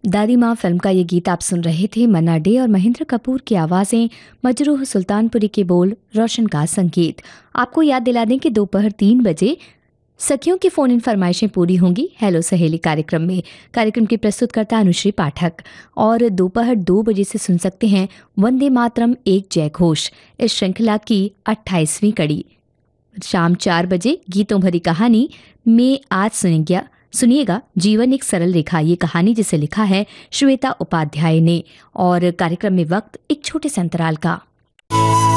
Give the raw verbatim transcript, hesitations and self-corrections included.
दादी माँ फिल्म का ये गीत आप सुन रहे थे। मन्ना डे और महेंद्र कपूर की आवाज़ें, मजरूह सुल्तानपुरी के बोल, रोशन का संगीत। आपको याद दिला दें कि दोपहर तीन बजे सखियों की फोन इन फरमाइशें पूरी होंगी हेलो सहेली कार्यक्रम में। कार्यक्रम की प्रस्तुतकर्ता अनुश्री पाठक। और दोपहर दो बजे से सुन सकते हैं वंदे मातरम एक जय घोष, इस श्रृंखला की अट्ठाईसवीं कड़ी। शाम चार बजे गीतों भरी कहानी में आज सुनेंगे सुनिएगा जीवन एक सरल रेखा, ये कहानी जिसे लिखा है श्वेता उपाध्याय ने। और कार्यक्रम में वक्त एक छोटे से अंतराल का।